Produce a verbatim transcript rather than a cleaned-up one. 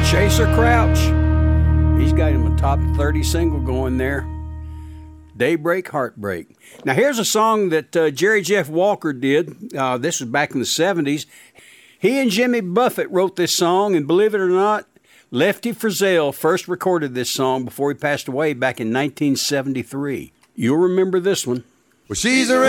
Chaser Crouch. He's got him a top thirty single going there. Daybreak Heartbreak. Now here's a song that uh, Jerry Jeff Walker did. Uh, this was back in the seventies. He and Jimmy Buffett wrote this song, and believe it or not, Lefty Frizzell first recorded this song before he passed away back in nineteen seventy-three. You'll remember this one. Well, she's a